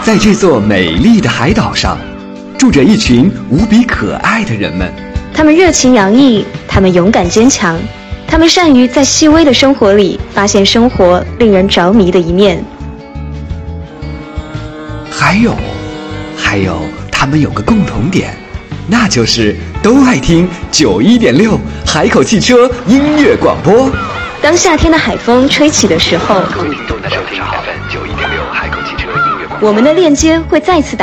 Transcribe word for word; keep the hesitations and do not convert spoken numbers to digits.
在这座美丽的海岛上，住着一群无比可爱的人们。 他们热情洋溢，他们勇敢坚强，他们善于在细微的生活里发现生活令人着迷的一面。 还有，还有，他们有个共同点，那就是都爱听九一点六海口汽车音乐广播。 当夏天的海风吹起的时候， 都能收听 F M 九一点六海口汽车音乐广播。 我们的链接会再次打